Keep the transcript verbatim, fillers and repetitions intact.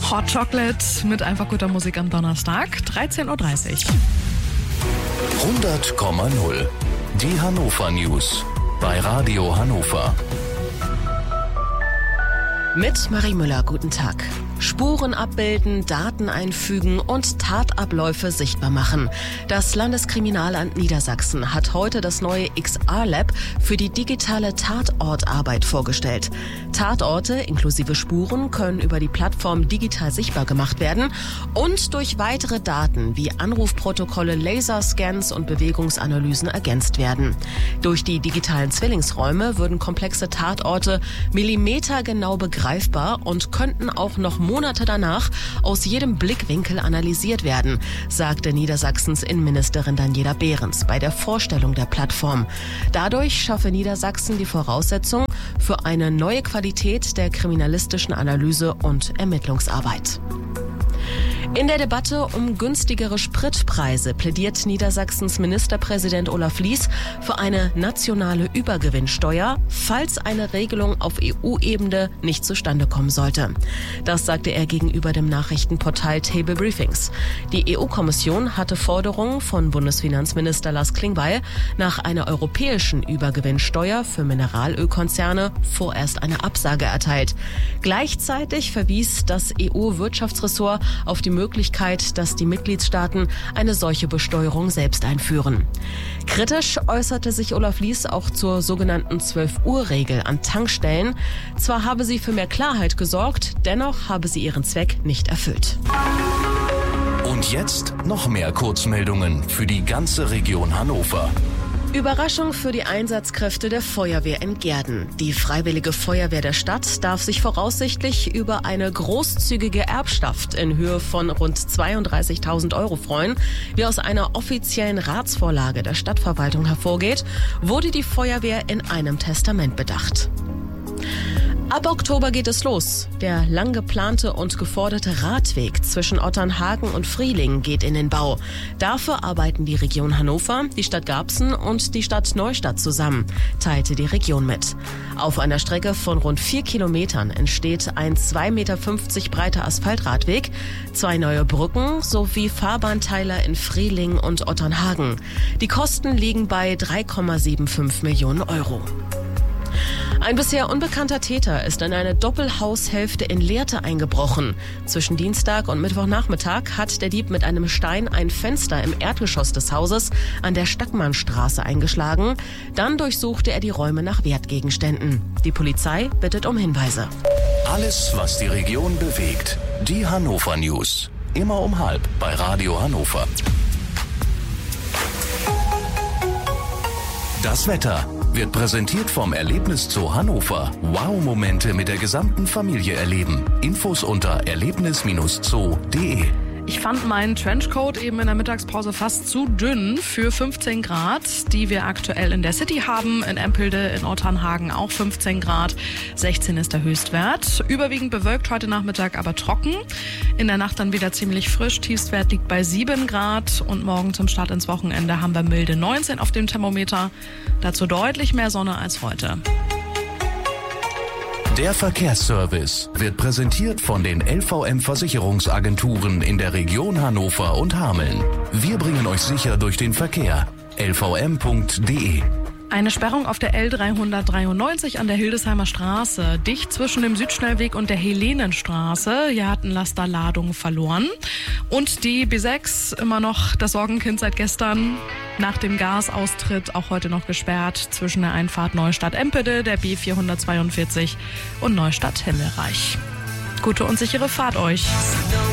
Hot Chocolate mit einfach guter Musik am Donnerstag, dreizehn Uhr dreißig. hundert Komma null. Die Hannover News bei Radio Hannover. Mit Marie Müller, guten Tag. Spuren abbilden, Daten einfügen und Tatabläufe sichtbar machen. Das Landeskriminalamt Niedersachsen hat heute das neue X R-Lab für die digitale Tatortarbeit vorgestellt. Tatorte inklusive Spuren können über die Plattform digital sichtbar gemacht werden und durch weitere Daten wie Anrufprotokolle, Laserscans und Bewegungsanalysen ergänzt werden. Durch die digitalen Zwillingsräume würden komplexe Tatorte millimetergenau begreifbar und könnten auch noch Monate danach aus jedem Blickwinkel analysiert werden, sagte Niedersachsens Innenministerin Daniela Behrens bei der Vorstellung der Plattform. Dadurch schaffe Niedersachsen die Voraussetzung für eine neue Qualität der kriminalistischen Analyse und Ermittlungsarbeit. In der Debatte um günstigere Spritpreise plädiert Niedersachsens Ministerpräsident Olaf Lies für eine nationale Übergewinnsteuer, falls eine Regelung auf E U-Ebene nicht zustande kommen sollte. Das sagte er gegenüber dem Nachrichtenportal Table Briefings. Die E U-Kommission hatte Forderungen von Bundesfinanzminister Lars Klingbeil nach einer europäischen Übergewinnsteuer für Mineralölkonzerne vorerst eine Absage erteilt. Gleichzeitig verwies das E U-Wirtschaftsressort auf die Möglichkeit, dass die Mitgliedstaaten eine solche Besteuerung selbst einführen. Kritisch äußerte sich Olaf Lies auch zur sogenannten zwölf-Uhr-Regel an Tankstellen. Zwar habe sie für mehr Klarheit gesorgt, dennoch habe sie ihren Zweck nicht erfüllt. Und jetzt noch mehr Kurzmeldungen für die ganze Region Hannover. Überraschung für die Einsatzkräfte der Feuerwehr in Gehrden. Die Freiwillige Feuerwehr der Stadt darf sich voraussichtlich über eine großzügige Erbschaft in Höhe von rund zweiunddreißigtausend Euro freuen. Wie aus einer offiziellen Ratsvorlage der Stadtverwaltung hervorgeht, wurde die Feuerwehr in einem Testament bedacht. Ab Oktober geht es los. Der lang geplante und geforderte Radweg zwischen Otternhagen und Frieling geht in den Bau. Dafür arbeiten die Region Hannover, die Stadt Garbsen und die Stadt Neustadt zusammen, teilte die Region mit. Auf einer Strecke von rund vier Kilometern entsteht ein zwei Meter fünfzig breiter Asphaltradweg, zwei neue Brücken sowie Fahrbahnteiler in Frieling und Otternhagen. Die Kosten liegen bei drei Komma fünfundsiebzig Millionen Euro. Ein bisher unbekannter Täter ist in eine Doppelhaushälfte in Lehrte eingebrochen. Zwischen Dienstag und Mittwochnachmittag hat der Dieb mit einem Stein ein Fenster im Erdgeschoss des Hauses an der Stackmannstraße eingeschlagen. Dann durchsuchte er die Räume nach Wertgegenständen. Die Polizei bittet um Hinweise. Alles, was die Region bewegt. Die Hannover News. Immer um halb bei Radio Hannover. Das Wetter wird präsentiert vom Erlebniszoo Hannover. Wow-Momente mit der gesamten Familie erleben. Infos unter erlebnis Bindestrich zoo punkt de. Ich fand meinen Trenchcoat eben in der Mittagspause fast zu dünn für fünfzehn Grad, die wir aktuell in der City haben. In Empelde, in Otternhagen auch fünfzehn Grad. sechzehn ist der Höchstwert. Überwiegend bewölkt heute Nachmittag, aber trocken. In der Nacht dann wieder ziemlich frisch. Tiefstwert liegt bei sieben Grad. Und morgen zum Start ins Wochenende haben wir milde neunzehn auf dem Thermometer. Dazu deutlich mehr Sonne als heute. Der Verkehrsservice wird präsentiert von den L V M-Versicherungsagenturen in der Region Hannover und Hameln. Wir bringen euch sicher durch den Verkehr. L V M punkt de. Eine Sperrung auf der L dreihundertdreiundneunzig an der Hildesheimer Straße, dicht zwischen dem Südschnellweg und der Helenenstraße. Hier hatten Laster Ladung verloren. Und die B sechs, immer noch das Sorgenkind seit gestern, nach dem Gasaustritt auch heute noch gesperrt zwischen der Einfahrt Neustadt-Empede, der B vierhundertzweiundvierzig und Neustadt-Himmelreich. Gute und sichere Fahrt euch.